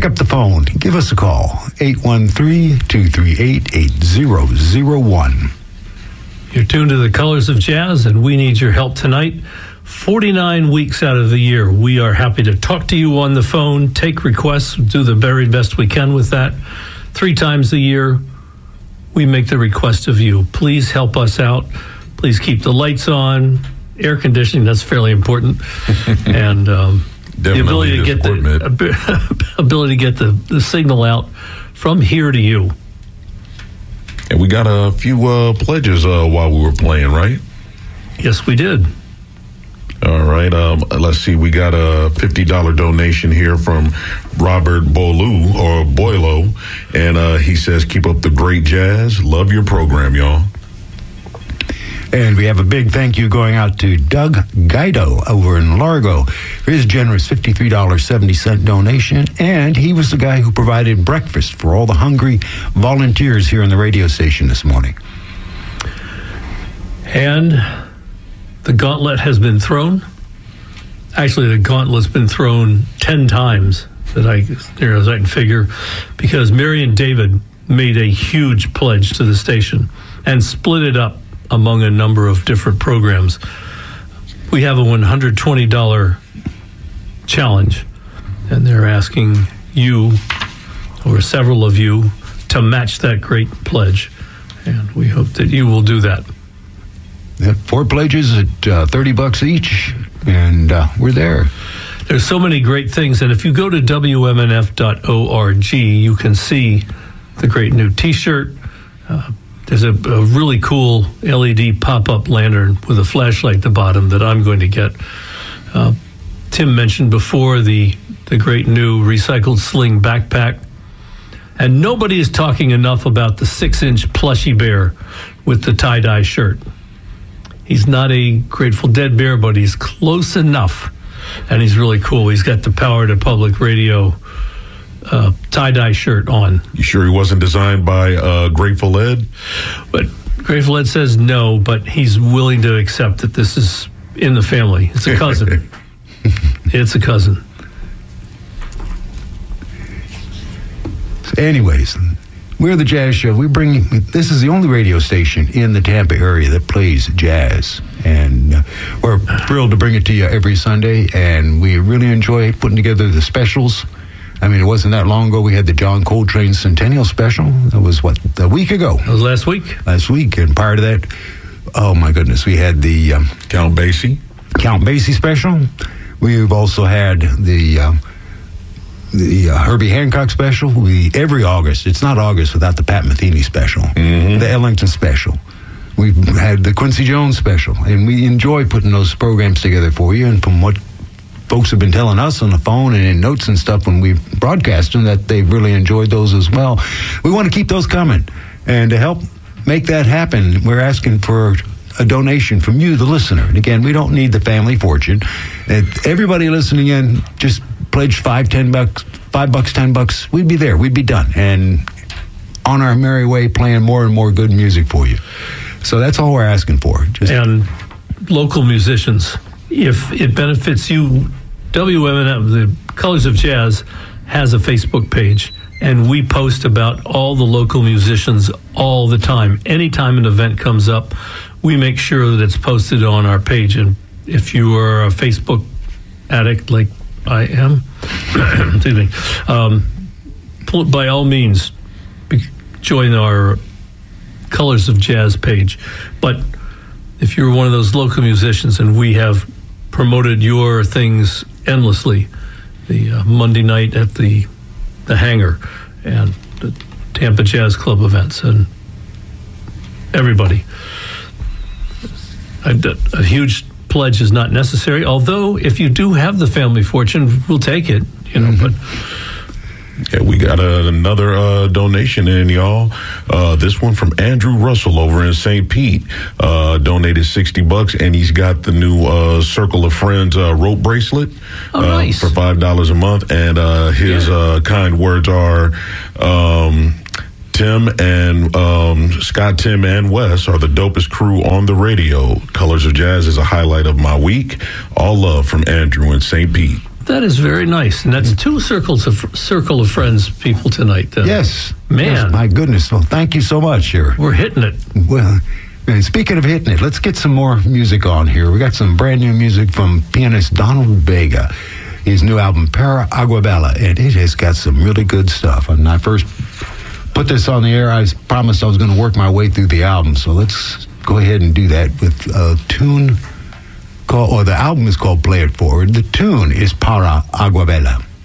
up the phone. Give us a call, 813-238-8001. You're tuned to the Colors of Jazz, and we need your help tonight. 49 weeks out of the year, we are happy to talk to you on the phone, take requests, do the very best we can with that. 3 times a year, we make the request of you. Please help us out. Please keep the lights on, air conditioning, that's fairly important, and the ability to get the signal out from here to you. And we got a few pledges while we were playing, right? Yes, we did. All right. Let's see. We got a $50 donation here from Robert Boilo, and he says, "Keep up the great jazz. Love your program, y'all." And we have a big thank you going out to Doug Guido over in Largo for his generous $53.70 donation. And he was the guy who provided breakfast for all the hungry volunteers here in the radio station this morning. And the gauntlet has been thrown. Actually, the gauntlet's been thrown 10 times that I can figure, because Marion David made a huge pledge to the station and split it up among a number of different programs. We have a $120 challenge, and they're asking you, or several of you, to match that great pledge, and we hope that you will do that. 4 pledges at $30 each, and we're there. There's so many great things, and if you go to WMNF.org, you can see the great new T-shirt. There's a really cool LED pop-up lantern with a flashlight at the bottom that I'm going to get. Tim mentioned before the great new recycled sling backpack. And nobody is talking enough about the 6-inch plushy bear with the tie-dye shirt. He's not a Grateful Dead bear, but he's close enough. And he's really cool. He's got the Power to Public Radio tie-dye shirt on. You sure he wasn't designed by Grateful Ed? But Grateful Ed says no, but he's willing to accept that this is in the family. It's a cousin. It's a cousin. Anyways, we're the Jazz Show. This is the only radio station in the Tampa area that plays jazz, and we're thrilled to bring it to you every Sunday, and we really enjoy putting together the specials. I mean, it wasn't that long ago we had the John Coltrane Centennial Special. That was, a week ago? That was last week. Last week, and prior to that, oh my goodness, we had the Count Basie special. We've also had the Herbie Hancock special. Every August, it's not August without the Pat Metheny special, the Ellington special. We've had the Quincy Jones special, and we enjoy putting those programs together for you. And from what folks have been telling us on the phone and in notes and stuff when we broadcast them, that they've really enjoyed those as well. We want to keep those coming, and to help make that happen, we're asking for a donation from you, the listener. And again, we don't need the family fortune. Everybody listening in, just pledge $5, $10, we'd be there. We'd be done, and on our merry way, playing more and more good music for you. So that's all we're asking for. And local musicians, if it benefits you, WMNF, the Colors of Jazz, has a Facebook page, and we post about all the local musicians all the time. Anytime an event comes up, we make sure that it's posted on our page. And if you are a Facebook addict like I am, excuse me, by all means, join our Colors of Jazz page. But if you're one of those local musicians, and we have promoted your things endlessly, the Monday night at the Hangar and the Tampa Jazz Club events, and everybody, a huge pledge is not necessary, although if you do have the family fortune, we'll take it, but Okay, we got another donation in, y'all. This one from Andrew Russell over in St. Pete. Donated $60, and he's got the new Circle of Friends rope bracelet nice. For $5 a month. And his kind words are, Tim and Scott, Tim, and Wes are the dopest crew on the radio. Colors of Jazz is a highlight of my week. All love from Andrew in St. Pete. That is very nice, and that's two circle of friends people tonight. Yes, man, yes, my goodness. Well, thank you so much. We're hitting it. Well, and speaking of hitting it, let's get some more music on here. We got some brand new music from pianist Donald Vega. His new album, Para Agua Bella, and it has got some really good stuff. And I first put this on the air, I promised I was going to work my way through the album. So let's go ahead and do that with a tune called, or the album is called Play It Forward. The tune is Para Agua Bella.